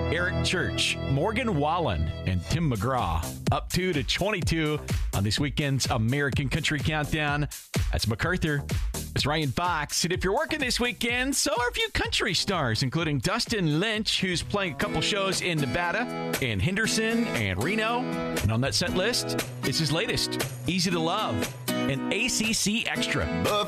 Eric Church, Morgan Wallen, and Tim McGraw. Up 2 to 22 on this weekend's American Country Countdown. That's MacArthur. It's Ryan Fox. And if you're working this weekend, so are a few country stars, including Dustin Lynch, who's playing a couple shows in Nevada, and Henderson, and Reno. And on that set list is his latest, Easy to Love, and ACC Extra.